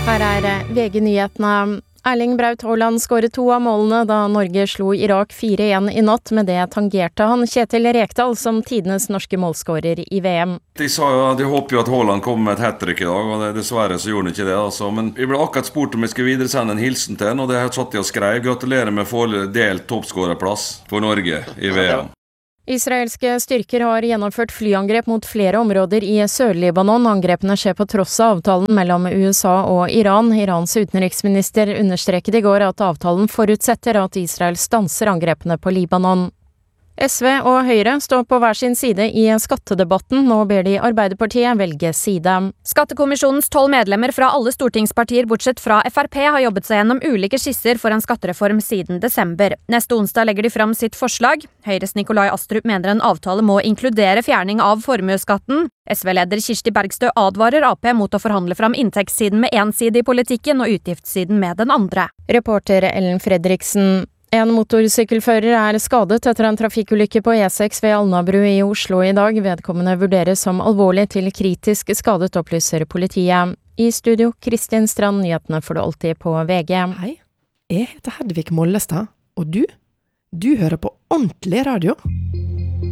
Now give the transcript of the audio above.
Her VG-nyhetene. Erling Braut Haaland skåret 2 av målene da Norge slo Irak 4-1 i natt. Med det tangerte han Kjetil Rekdal som tidenes norske målskårer i VM. De sa jo at de håper jo at Haaland kommer med et hat-trick i dag, og dessverre så gjorde han ikke det. Altså. Men vi ble akkurat spurt om vi skulle videresende en hilsen til han, og det har jeg satt i og skrev. Gratulerer med å få delt toppskårerplass for Norge i VM. Israelske styrker har gjennomført flyangrep mot flere områder i Sør-Libanon. Angrepene skjer på tross av avtalen mellom USA og Iran. Irans utenriksminister understreket i går at avtalen forutsetter at Israel stanser angrepene på Libanon. SV og Høyre står på hver sin side i skattedebatten. Nå ber de Arbeiderpartiet velge side. Skattekommisjonens 12 medlemmer fra alle stortingspartier bortsett fra FrP har jobbet seg gjennom ulike skisser for en skattereform siden desember. Neste onsdag legger de fram sitt forslag. Høyres Nikolai Astrup mener en avtale må inkludere fjerning av formueskatten. SV-leder Kirsti Bergstø advarer Ap mot å forhandle fram inntektssiden med en side i politikken og utgiftssiden med den andre. Reporter Ellen Fredriksen. En motorsykkelfører skadet etter en trafikkulykke på E6 ved Alnabru i Oslo i dag. Vedkommende vurderes som alvorlig til kritisk skadet, opplyser politiet. I studio, Kristin Strand, nyhetene får du alltid på VG. Hei, jeg heter Hedvig Mollestad, og du hører på ordentlig radio.